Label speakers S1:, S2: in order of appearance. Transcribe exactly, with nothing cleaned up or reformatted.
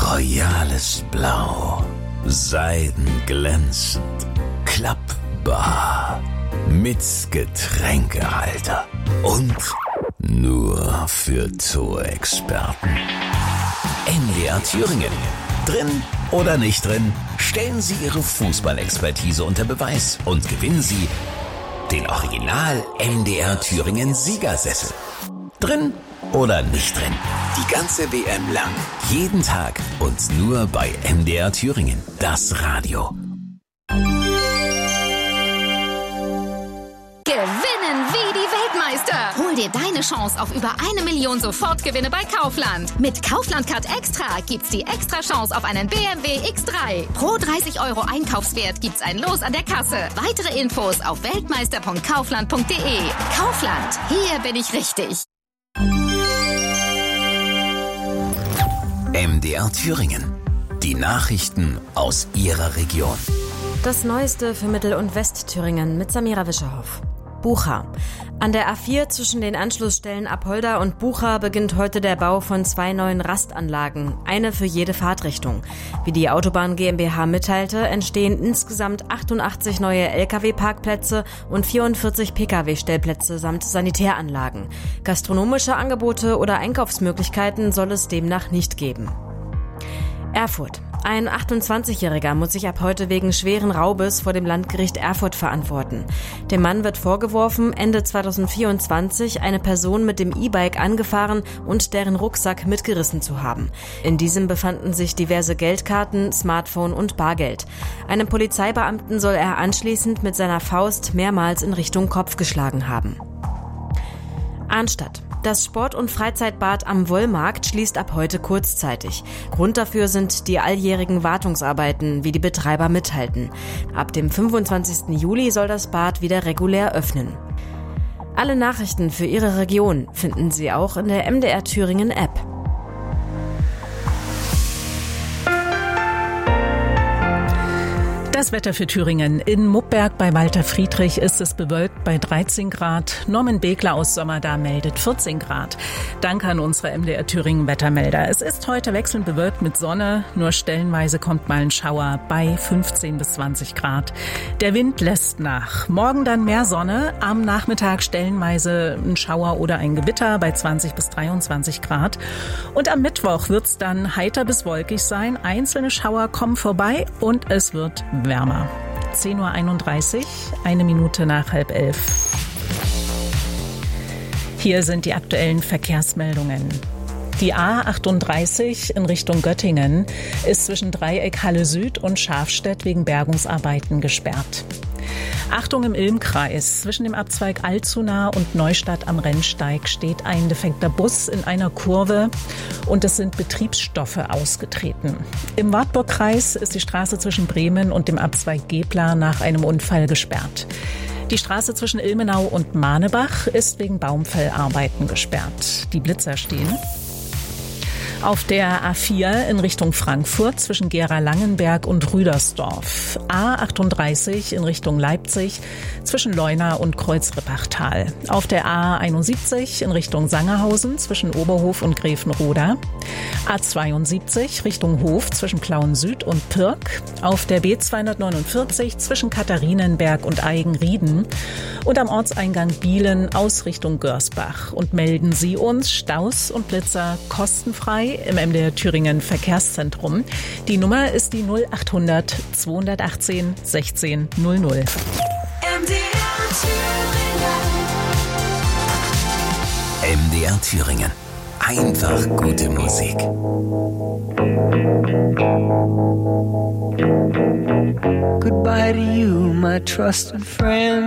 S1: royales Blau, seidenglänzend, klappbar, mit Getränkehalter und nur für Zoo-Experten. M D R Thüringen. Drin oder nicht drin, stellen Sie Ihre Fußballexpertise unter Beweis und gewinnen Sie den Original M D R Thüringen Siegersessel. Drin oder nicht drin, die ganze W M lang, jeden Tag und nur bei M D R Thüringen, das Radio.
S2: Gewinnen wie die Weltmeister. Hol dir deine Chance auf über eine Million Sofortgewinne bei Kaufland. Mit Kaufland Card Extra gibt's die extra Chance auf einen B M W X drei. Pro dreißig Euro Einkaufswert gibt's ein Los an der Kasse. Weitere Infos auf weltmeister punkt kaufland punkt de. Kaufland, hier bin ich richtig.
S1: M D R Thüringen. Die Nachrichten aus Ihrer Region.
S3: Das Neueste für Mittel- und Westthüringen mit Samira Wischerhoff. Bucha. An der A vier zwischen den Anschlussstellen Apolda und Bucha beginnt heute der Bau von zwei neuen Rastanlagen, eine für jede Fahrtrichtung. Wie die Autobahn GmbH mitteilte, entstehen insgesamt achtundachtzig neue L K W-Parkplätze und vierundvierzig P K W-Stellplätze samt Sanitäranlagen. Gastronomische Angebote oder Einkaufsmöglichkeiten soll es demnach nicht geben. Erfurt. Ein achtundzwanzigjähriger muss sich ab heute wegen schweren Raubes vor dem Landgericht Erfurt verantworten. Dem Mann wird vorgeworfen, Ende zweitausendvierundzwanzig eine Person mit dem E-Bike angefahren und deren Rucksack mitgerissen zu haben. In diesem befanden sich diverse Geldkarten, Smartphone und Bargeld. Einem Polizeibeamten soll er anschließend mit seiner Faust mehrmals in Richtung Kopf geschlagen haben. Arnstadt. Das Sport- und Freizeitbad am Wollmarkt schließt ab heute kurzzeitig. Grund dafür sind die alljährigen Wartungsarbeiten, wie die Betreiber mitteilten. Ab dem fünfundzwanzigsten Juli soll das Bad wieder regulär öffnen. Alle Nachrichten für Ihre Region finden Sie auch in der M D R Thüringen App.
S4: Das Wetter für Thüringen. In Muppberg bei Walter Friedrich ist es bewölkt bei dreizehn Grad. Norman Begler aus Sommerda meldet vierzehn Grad. Danke an unsere M D R Thüringen Wettermelder. Es ist heute wechselnd bewölkt mit Sonne. Nur stellenweise kommt mal ein Schauer bei fünfzehn bis zwanzig Grad. Der Wind lässt nach. Morgen dann mehr Sonne. Am Nachmittag stellenweise ein Schauer oder ein Gewitter bei zwanzig bis dreiundzwanzig Grad. Und am Mittwoch wird es dann heiter bis wolkig sein. Einzelne Schauer kommen vorbei und es wird wärmer. zehn Uhr einunddreißig, eine Minute nach halb elf. Hier sind die aktuellen Verkehrsmeldungen. Die A achtunddreißig in Richtung Göttingen ist zwischen Dreieck Halle Süd und Schafstedt wegen Bergungsarbeiten gesperrt. Achtung im Ilmkreis. Zwischen dem Abzweig Altona und Neustadt am Rennsteig steht ein defekter Bus in einer Kurve und es sind Betriebsstoffe ausgetreten. Im Wartburgkreis ist die Straße zwischen Bremen und dem Abzweig Gebler nach einem Unfall gesperrt. Die Straße zwischen Ilmenau und Manebach ist wegen Baumfellarbeiten gesperrt. Die Blitzer stehen. Auf der A vier in Richtung Frankfurt zwischen Gera-Langenberg und Rüdersdorf. A achtunddreißig in Richtung Leipzig zwischen Leuna und Kreuzrippachtal. Auf der A einundsiebzig in Richtung Sangerhausen zwischen Oberhof und Gräfenroda. A zweiundsiebzig Richtung Hof zwischen Plauen Süd und Pirk. Auf der B zweihundertneunundvierzig zwischen Katharinenberg und Eigenrieden. Und am Ortseingang Bielen aus Richtung Görsbach. Und melden Sie uns Staus und Blitzer kostenfrei im M D R Thüringen Verkehrszentrum. Die Nummer ist die null achthundert zweihundertachtzehn sechzehn null null.
S1: M D R Thüringen. M D R Thüringen. Einfach gute Musik.
S5: Goodbye to you, my trusted friend.